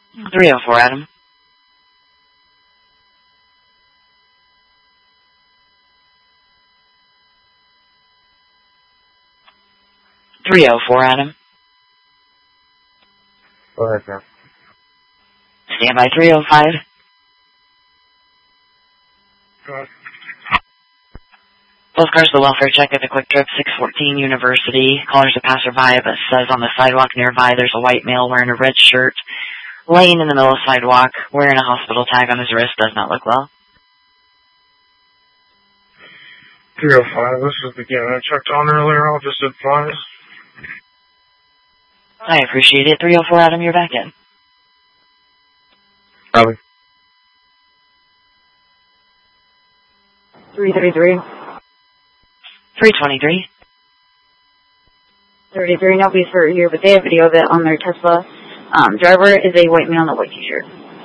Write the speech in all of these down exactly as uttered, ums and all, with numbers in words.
three oh four, Adam. three oh four, Adam. Go ahead, sir. Stand by three oh five. Go ahead. Both cars to the welfare check at the Quick Trip, six fourteen University. Caller's a passerby, but says on the sidewalk nearby there's a white male wearing a red shirt, laying in the middle of the sidewalk, wearing a hospital tag on his wrist, does not look well. three oh five, this is the game I checked on earlier. I'll just advise. I appreciate it. three oh four, Adam, you're back in. Probably. three thirty-three. three twenty-three. thirty-three, nobody's hurt here, but they have video of it on their Tesla. Um, driver is a white male in a white t-shirt.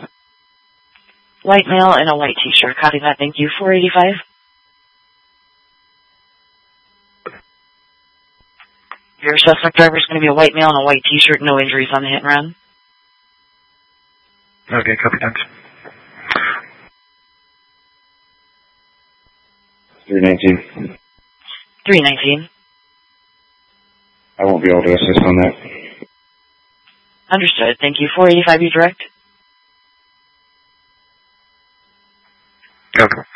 White male in a white t-shirt. Copy that, thank you. four eighty-five. Your suspect driver is going to be a white male in a white t-shirt, no injuries on the hit and run. Okay, copy that. three nineteen. three nineteen. I won't be able to assist on that. Understood, thank you. four eighty-five, you direct? Okay.